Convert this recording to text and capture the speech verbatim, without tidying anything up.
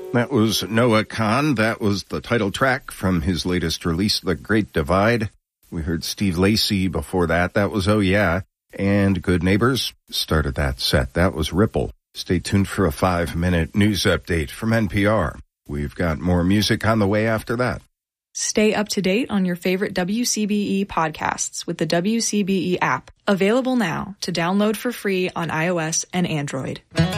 That was Noah Kahan. That was the title track from his latest release, The Great Divide. We heard Steve Lacy before that. That was Oh Yeah. And Good Neighbors started that set. That was Ripple. Stay tuned for a five-minute news update from N P R. We've got more music on the way after that. Stay up to date on your favorite W C B E podcasts with the W C B E app. Available now to download for free on iOS and Android.